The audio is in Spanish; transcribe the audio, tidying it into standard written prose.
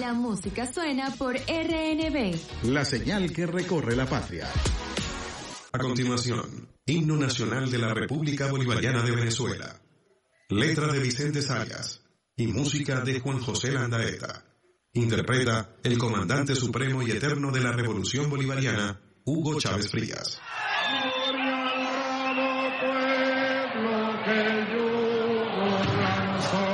La música suena por RNB. La señal que recorre la patria. A continuación, Himno Nacional de la República Bolivariana de Venezuela. Letra de Vicente Zayas y música de Juan José Landaeta. Interpreta el comandante supremo y eterno de la Revolución Bolivariana, Hugo Chávez Frías. Gloria al bravo pueblo que el yugo lanzó.